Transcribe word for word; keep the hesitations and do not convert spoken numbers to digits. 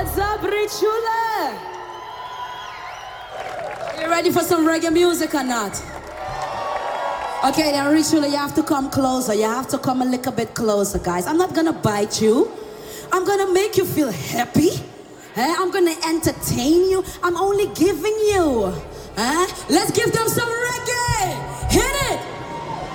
What's up, Richula? You ready for some reggae music or not? Okay, then Richula, you have to come closer. You have to come a little bit closer, guys. I'm not gonna bite you. I'm gonna make you feel happy. Eh? I'm gonna entertain you. I'm only giving you. Eh? Let's give them some reggae.